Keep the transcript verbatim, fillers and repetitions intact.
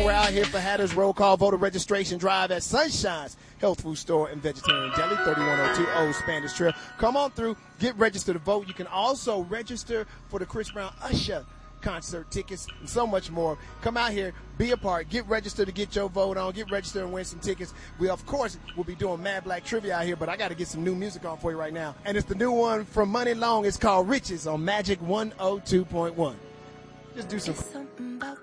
we're out here for Hatter's Roll Call Voter Registration Drive at Sunshine's Health Food Store and Vegetarian Deli, thirty-one oh two Old Spanish Trail. Come on through, get registered to vote. You can also register for the Chris Brown Usher concert tickets and so much more. Come out here, be a part, get registered to get your vote on, get registered and win some tickets. We, of course, will be doing Mad Black Trivia out here, but I got to get some new music on for you right now. And it's the new one from Money Long. It's called Riches on Magic one oh two point one. Just do some